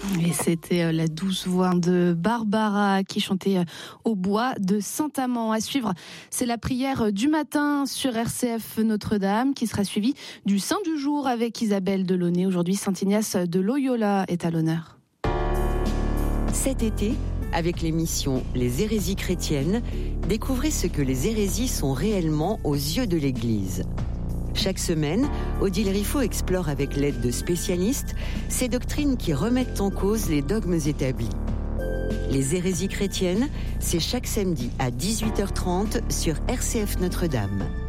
Et c'était la douce voix de Barbara qui chantait au bois de Saint-Amand. À suivre, c'est la prière du matin sur RCF Notre-Dame qui sera suivie du Saint du jour avec Isabelle Delaunay. Aujourd'hui, Saint Ignace de Loyola est à l'honneur. Cet été, avec l'émission Les hérésies chrétiennes, découvrez ce que les hérésies sont réellement aux yeux de l'Église. Chaque semaine, Odile Riffaut explore avec l'aide de spécialistes ces doctrines qui remettent en cause les dogmes établis. Les hérésies chrétiennes, c'est chaque samedi à 18h30 sur RCF Notre-Dame.